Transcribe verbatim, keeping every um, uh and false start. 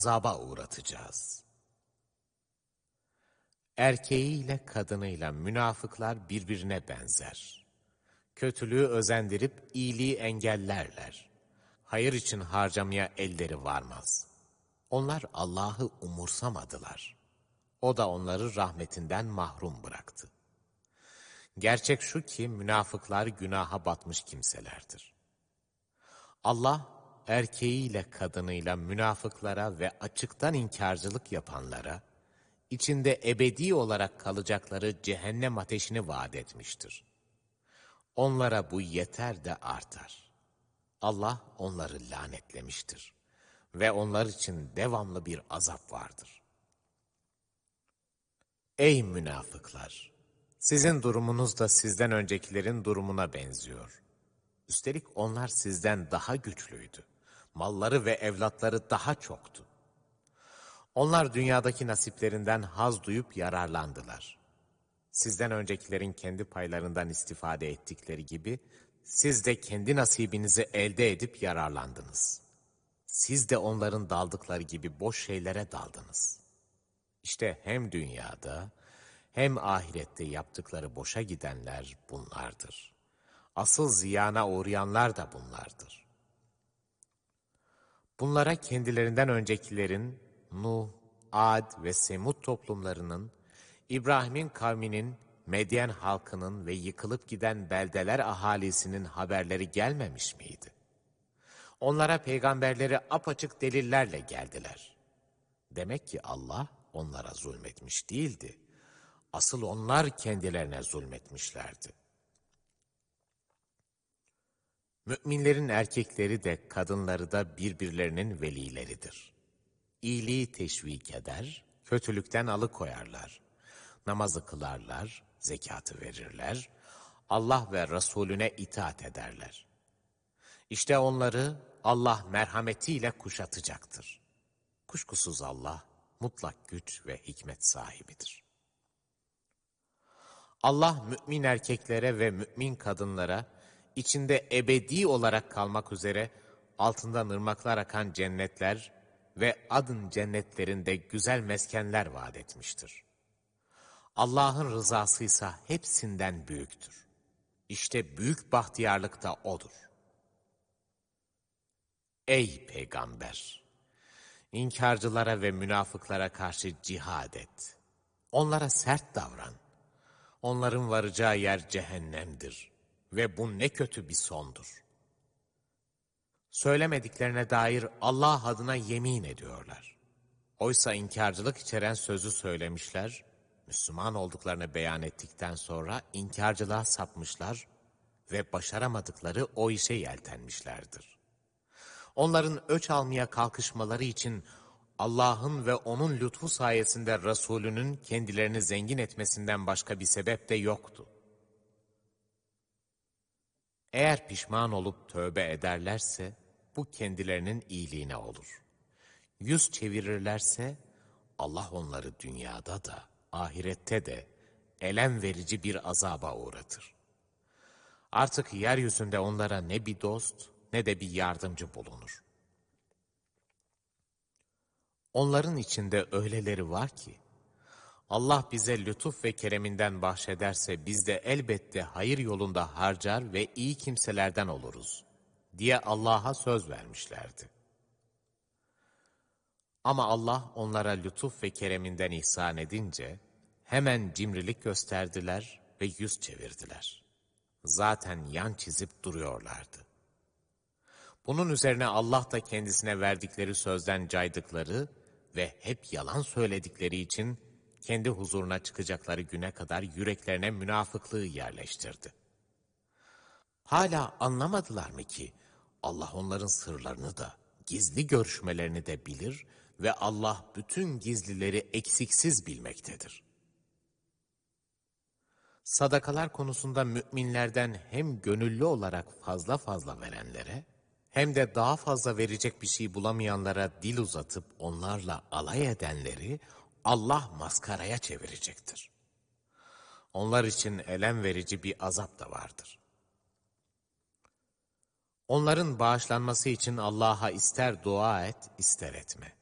azaba uğratacağız. Erkeğiyle kadınıyla münafıklar birbirine benzer. Kötülüğü özendirip iyiliği engellerler. Hayır için harcamaya elleri varmaz. Onlar Allah'ı umursamadılar. O da onları rahmetinden mahrum bıraktı. Gerçek şu ki münafıklar günaha batmış kimselerdir. Allah erkeğiyle kadınıyla münafıklara ve açıktan inkarcılık yapanlara, içinde ebedi olarak kalacakları cehennem ateşini vaat etmiştir. Onlara bu yeter de artar. Allah onları lanetlemiştir ve onlar için devamlı bir azap vardır. Ey münafıklar! Sizin durumunuz da sizden öncekilerin durumuna benziyor. Üstelik onlar sizden daha güçlüydü. Malları ve evlatları daha çoktu. Onlar dünyadaki nasiplerinden haz duyup yararlandılar. Sizden öncekilerin kendi paylarından istifade ettikleri gibi, siz de kendi nasibinizi elde edip yararlandınız. Siz de onların daldıkları gibi boş şeylere daldınız. İşte hem dünyada hem ahirette yaptıkları boşa gidenler bunlardır. Asıl ziyana uğrayanlar da bunlardır. Bunlara kendilerinden öncekilerin Nuh, Ad ve Semud toplumlarının, İbrahim'in kavminin, Medyen halkının ve yıkılıp giden beldeler ahalisinin haberleri gelmemiş miydi? Onlara peygamberleri apaçık delillerle geldiler. Demek ki Allah onlara zulmetmiş değildi. Asıl onlar kendilerine zulmetmişlerdi. Müminlerin erkekleri de kadınları da birbirlerinin velileridir. İyiliği teşvik eder, kötülükten alıkoyarlar. Namazı kılarlar, zekatı verirler, Allah ve Resulüne itaat ederler. İşte onları Allah merhametiyle kuşatacaktır. Kuşkusuz Allah mutlak güç ve hikmet sahibidir. Allah mümin erkeklere ve mümin kadınlara içinde ebedi olarak kalmak üzere altından ırmaklar akan cennetler ve adın cennetlerinde güzel meskenler vaat etmiştir. Allah'ın rızasıysa hepsinden büyüktür. İşte büyük bahtiyarlık da odur. Ey peygamber! İnkarcılara ve münafıklara karşı cihad et. Onlara sert davran. Onların varacağı yer cehennemdir ve bu ne kötü bir sondur. Söylemediklerine dair Allah adına yemin ediyorlar. Oysa inkarcılık içeren sözü söylemişler, Müslüman olduklarını beyan ettikten sonra inkarcılığa sapmışlar ve başaramadıkları o işe yeltenmişlerdir. Onların öç almaya kalkışmaları için Allah'ın ve onun lütfu sayesinde Resulünün kendilerini zengin etmesinden başka bir sebep de yoktu. Eğer pişman olup tövbe ederlerse bu kendilerinin iyiliğine olur. Yüz çevirirlerse Allah onları dünyada da ahirette de elem verici bir azaba uğratır. Artık yeryüzünde onlara ne bir dost ne de bir yardımcı bulunur. Onların içinde öyleleri var ki, Allah bize lütuf ve kereminden bahşederse biz de elbette hayır yolunda harcar ve iyi kimselerden oluruz diye Allah'a söz vermişlerdi. Ama Allah onlara lütuf ve kereminden ihsan edince hemen cimrilik gösterdiler ve yüz çevirdiler. Zaten yan çizip duruyorlardı. Bunun üzerine Allah da kendisine verdikleri sözden caydıkları ve hep yalan söyledikleri için kendi huzuruna çıkacakları güne kadar yüreklerine münafıklığı yerleştirdi. Hala anlamadılar mı ki Allah onların sırlarını da, gizli görüşmelerini de bilir ve Allah bütün gizlileri eksiksiz bilmektedir. Sadakalar konusunda müminlerden hem gönüllü olarak fazla fazla verenlere, hem de daha fazla verecek bir şey bulamayanlara dil uzatıp onlarla alay edenleri Allah maskaraya çevirecektir. Onlar için elem verici bir azap da vardır. Onların bağışlanması için Allah'a ister dua et, ister etme.